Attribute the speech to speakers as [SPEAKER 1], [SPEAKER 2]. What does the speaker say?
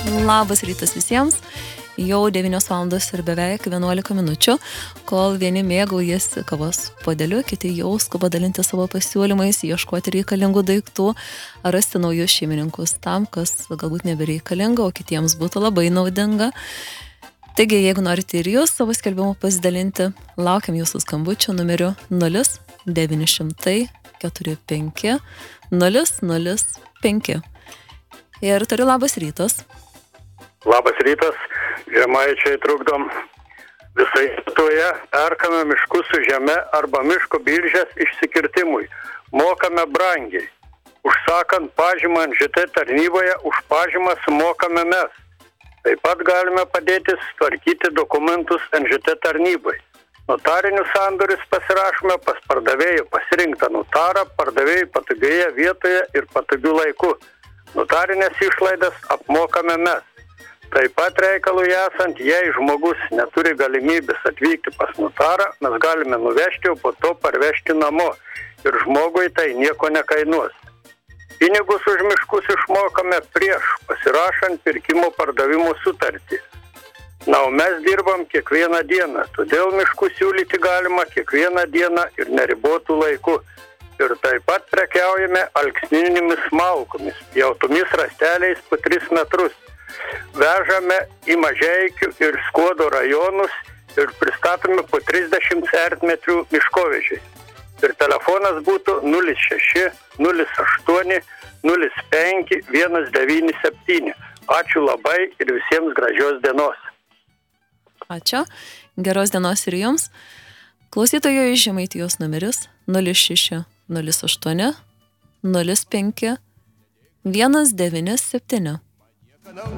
[SPEAKER 1] Labas rytas visiems. Jau 9 valandos ir beveik 11 minučių, kol vieni mėgaujasi kavos puodeliu, kiti jau skuba dalinti savo pasiūlymais, ieškoti reikalingų daiktų, ar rasti naujus šeimininkus tam, kas galbūt nebereikalinga, o kitiems būtų labai naudinga. Taigi, jeigu norite ir jūs savo skelbimu pasidalinti, laukiam jūsų skambučio numeriu 0900 45 005. Ir turiu labas rytas.
[SPEAKER 2] Labas rytas, žemaičiai trukdom. Visai Lietuvoje perkame miškus su žeme arba miško biržės išsikirtimui. Mokame brangiai. Užsakant pažymą NŽT tarnyboje, už pažymą sumokame mes. Taip pat galime padėti tvarkyti dokumentus NŽT tarnybai. Notarinius sandorius pasirašome pas pardavėjų pasirinktą notarą, pardavėjų patogioje vietoje ir patogiu laiku. Notarinės išlaidas apmokame mes. Taip pat reikalui esant, jei žmogus neturi galimybės atvykti pas notarą, mes galime nuvežti, o po to parvežti namo. Ir žmogui tai nieko nekainuos. Pinigus už miškus išmokame prieš pasirašant pirkimo pardavimo sutartį. Na, o mes dirbam kiekvieną dieną, todėl miškus siūlyti galima kiekvieną dieną ir neribotų laiku. Ir taip pat prekiaujame alksninėmis malkomis, pjautomis rąsteliais po 3 metrus. Vežame į Mažeikių ir Skuodo rajonus ir pristatome po 30 cm miškovežiai. Ir telefonas būtų 06 08 05 197. Ačiū labai ir visiems gražios dienos.
[SPEAKER 1] Ačiū. Geros dienos ir jums. Klausytojo iš Žemaitijos numeris 06 08 05 197.